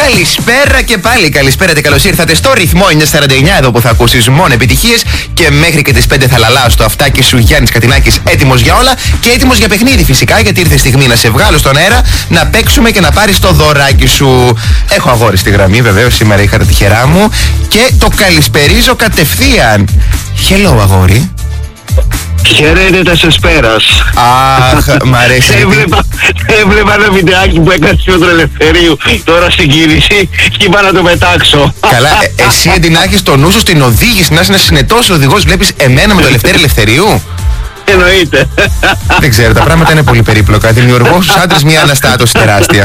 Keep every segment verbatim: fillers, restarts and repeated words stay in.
Καλησπέρα και πάλι, καλησπέρα και καλώς ήρθατε στο ρυθμό εννιακόσια σαράντα εννιά, εδώ που θα ακούσεις μόνο επιτυχίες και μέχρι και τις πέντε θα λαλάω στο αυτάκι σου. Γιάννης Κατινάκης, έτοιμος για όλα και έτοιμος για παιχνίδι φυσικά, γιατί ήρθε η στιγμή να σε βγάλω στον αέρα, να παίξουμε και να πάρεις το δωράκι σου. Έχω αγόρι στη γραμμή, βεβαίως σήμερα είχα τα τυχερά μου και το καλησπερίζω κατευθείαν. Hello, αγόρι. Χαίρετε τα σεσπέρας. Αχ, μ' αρέσει. Έβλεπα, έβλεπα ένα βιντεάκι που έκανε ο Ελευθερίου τώρα στην κίνηση και είπα να το πετάξω. Καλά, ε, εσύ εντυνάχεις το νου σου στην οδήγηση, να είσαι ένας συνετός οδηγός, βλέπεις εμένα με το Ελευθέρη Ελευθερίου. Εννοείται. Δεν ξέρω, τα πράγματα είναι πολύ περίπλοκα. Δημιουργώ στους άντρες μια αναστάτωση τεράστια.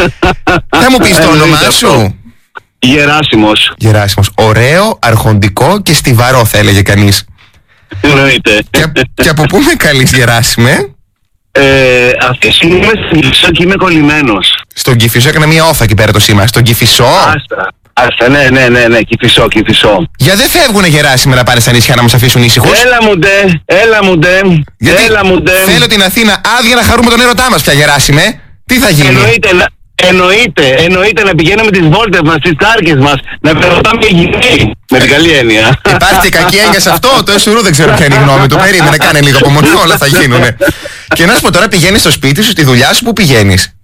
Θα μου πεις το όνομά σου? Γεράσιμος. Γεράσιμος. Ωραίο, αρχοντικό και στιβαρό θα έλεγε κανείς. Εννοείται. Και, και από πού με καλείς, Γεράσιμε? Ε, αυτή τη στιγμή είμαι στην Κηφισό και είμαι κολλημένος. Στον Κηφισό, έκανα μια όφα εκεί πέρα το σήμα. Στον Κηφισό. Άστα. Άστα, ναι, ναι, ναι, ναι, Κηφισό, Κηφισό. Για δεν φεύγουνε, Γεράσιμε, να πάνε στα νησιά να μας αφήσουν ήσυχους? Έλα μου ντε, έλα μου ντε, Γιατί έλα μου ντε. θέλω την Αθήνα άδεια να χαρούμε τον έρωτά μας πια, Γεράσιμε. Τι θα γίνει? Εννοείται, να- εννοείται, εννοείται να πηγαίνουμε τις βόλτες μας, τις τάρκες μας, να περνάμε και γυναίοι. Με την καλή έννοια. Υπάρχει και κακή έννοια σε αυτό. Το Εσουρού δεν ξέρω ποια είναι η γνώμη του. Περίμενε, κάνε λίγο απομονή, όλα θα γίνουνε. Και να σου πω τώρα, πηγαίνεις στο σπίτι σου, στη δουλειά σου, πού πηγαίνεις?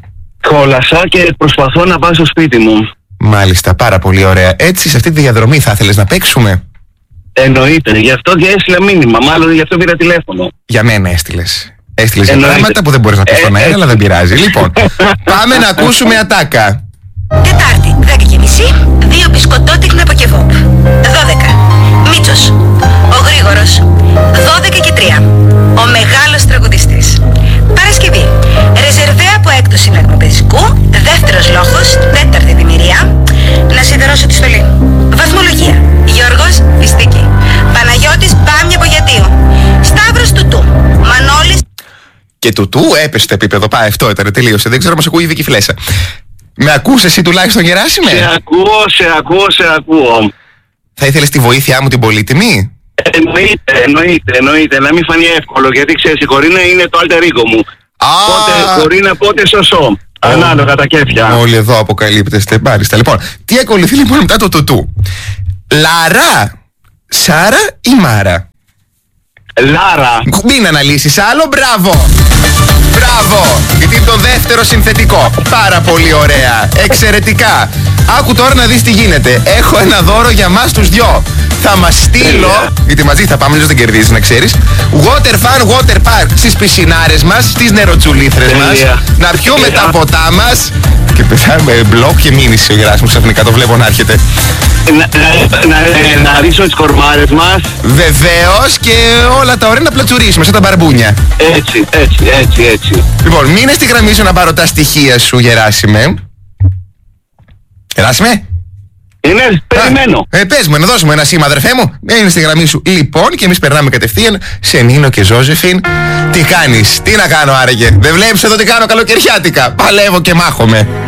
Κόλασα και προσπαθώ να πάω στο σπίτι μου. Μάλιστα, πάρα πολύ ωραία. Έτσι, σε αυτή τη διαδρομή θα ήθελες να παίξουμε? Εννοείται, γι' αυτό και έστειλα μήνυμα, μάλλον γι' αυτό πήρα τηλέφωνο. Για μένα έστειλες. Έστειλες για Εννοείται. πράγματα που δεν μπορείς να πεις στον Ε, αέρα, ε. αλλά δεν πειράζει. Λοιπόν, πάμε να ακούσουμε ατάκα. Τετάρτη, δέκα και μισή, δύο μπισκοτότυχνα από κεβόπ. δώδεκα. Μίτσος. Ο Γρήγορος. δώδεκα και τρία. Ο μεγάλος τραγουδιστής. Παρασκευή. Ρεζερβέ από έκπτωση λαγμοπαιδικού. Δεύτερος λόγος. Τέταρτη δημιουργία. Να σιδερώσω τη στολή. Βαθμολογία. Γιώργος Πιστίκη. Παναγιώτης Μπάμια Πογιατίου. Σταύρος Τουτού. Μανώλης. Και του του έπεσε το επίπεδο. Πάει, αυτό ήταν, τελείωσε. Δεν ξέρω αν μας ακούει η Βίκη Φλέσσα. Με ακούς εσύ τουλάχιστον, Γεράσιμε? Σε ακούω, σε ακούω, σε ακούω. Θα ήθελες τη βοήθειά μου την πολύτιμη? Εννοείται, εννοείται, εννοείται. Να μην φανεί εύκολο, γιατί ξέρεις, η Κορίνα είναι το alter ego μου. Α, Πότε Κορίνα, πότε σωσό. Ανάλογα τα κέφια. όλοι εδώ αποκαλύπτεστε. Μάλιστα. Λοιπόν, τι ακολουθεί λοιπόν μετά το τουτού? Λαρά, Σάρα ή Μάρα? Λάρα. Μην αναλύσεις άλλο, μπράβο! Μπράβο! Γιατί είναι το δεύτερο συνθετικό. Πάρα πολύ ωραία. Εξαιρετικά. Άκου τώρα να δεις τι γίνεται. Έχω ένα δώρο για μας τους δυο. Θα μας στείλω, Τέλεια. γιατί μαζί θα πάμε, δεν κερδίζεις να ξέρεις, Water Fun Water Park στις πισινάρες μας, στις νεροτσουλήθρες μας, Τέλεια. να πιούμε Τέλεια. τα ποτά μας. Και πεθάμε μπλοκ και μήνυση ο Γεράσιμος ξαφνικά, το βλέπω να έρχεται. Να, να, να, να ρίσω τις κορμάρες μας. Βεβαίως, και όλα τα ωραία να πλατσουρίσουμε σαν τα μπαρμπούνια. Έτσι, έτσι, έτσι, έτσι. Λοιπόν, μείνε στη γραμμή σου να πάρω τα στοιχεία σου, Γεράσιμε. Γεράσιμε. Είναι, περιμένω. Α, ε, πες μου, να δώσουμε ένα σήμα, αδερφέ μου. Μείνε στη γραμμή σου. Λοιπόν, και εμείς περνάμε κατευθείαν σε Νίνο και Ζώζεφιν. Τι κάνεις, τι να κάνω άραγε? Δεν βλέπεις εδώ τι κάνω καλοκαιριάτικα? Παλεύω και μάχομαι.